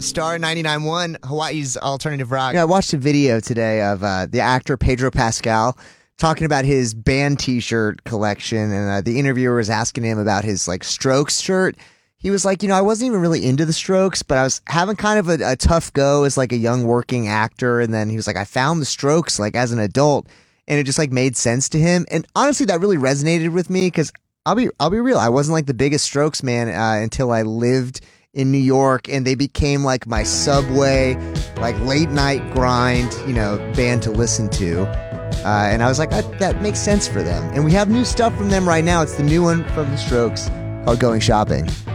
Star 99.1, Hawaii's alternative rock. Yeah, I watched a video today of the actor Pedro Pascal talking about his band T-shirt collection, and the interviewer was asking him about his like Strokes shirt. He was like, I wasn't even really into the Strokes, but I was having kind of a tough go as like a young working actor. And then he was like, I found the Strokes like as an adult, and it just like made sense to him. And honestly, that really resonated with me because I'll be real. I wasn't like the biggest Strokes man until I lived in New York, and they became like my subway, like late night grind, band to listen to. And I was like, that makes sense for them. And we have new stuff from them right now. It's the new one from the Strokes called Going Shopping.